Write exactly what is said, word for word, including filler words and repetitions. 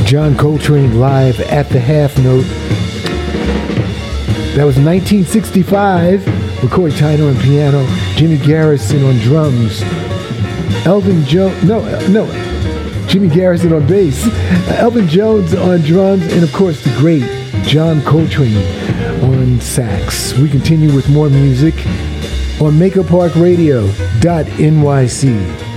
John Coltrane live at the half note. That was nineteen sixty-five. McCoy Tyner on piano, Jimmy Garrison on drums, Elvin Jones, no, no, Jimmy Garrison on bass, Elvin Jones on drums, and of course the great John Coltrane on sax. We continue with more music on Make A Park Radio dot N Y C.